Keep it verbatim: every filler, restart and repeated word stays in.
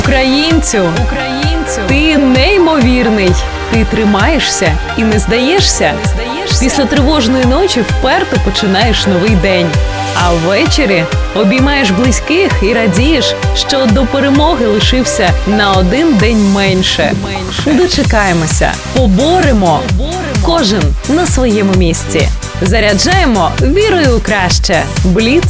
Українцю, українцю, ти неймовірний. Ти тримаєшся і не здаєшся. Не здаєшся. Після тривожної ночі вперто починаєш новий день. А ввечері обіймаєш близьких і радієш, що до перемоги лишився на один день менше. менше. Дочекаємося, поборемо. поборемо. Кожен на своєму місці. Заряджаємо вірою у краще. Бліц